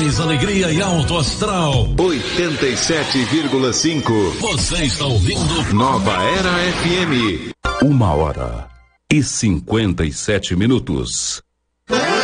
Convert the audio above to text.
mais alegria e alto astral. 87,5. Você está ouvindo Nova Era FM. 1h57.